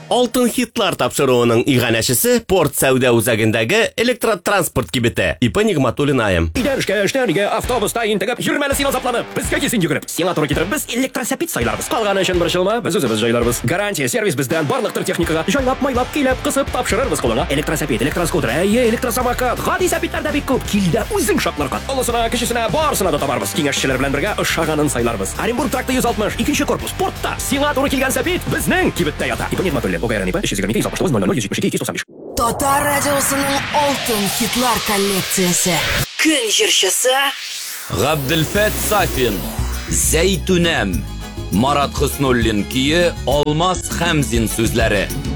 Алтын хитлар тапшыруының иганәшесе порт сәүдә үзәгендәге электротранспорт кибете. Ипа Нигъматуллин айым. Эштәнигә автобуста интегеп, йөрмәле син азапланып. Безгә кисен йөгереп. Сиңа туры китереп, без электросәпит сайларбыз. Калганы өчен борчылма, без үзебез җайларбыз. Гарантия сервис бездән барлык төр техникага җайлап-майлап килеп, кысып тапшырырбыз кулыңа. Электросәпит, электроскутер, электросамокат, гади сәпитләр дә бик күп. Килдә үзең шатларга. Олысына, кечесенә, барысына да табарбыз. Киңәшчеләр белән бергә ошаганын сайларбыз. Оренбург тракты 160, 2нче корпус, портта. Сиңа туры килгән сәпит безнең кибеттә ята. Ипа Нигъматуллин, ОГРН ипа 322 Татар радиосының алтын хитлар коллекциясе. Көн җырчысы Габделфәт Сафин, Зәйтүнәм, Марат Хөснуллин кие, Алмаз Хәмзин сүзләре.